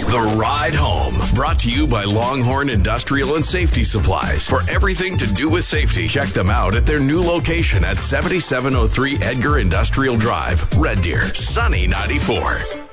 The Ride Home, brought to you by Longhorn Industrial and Safety Supplies. For everything to do with safety, check them out at their new location at 7703 Edgar Industrial Drive, Red Deer, Sunny 94.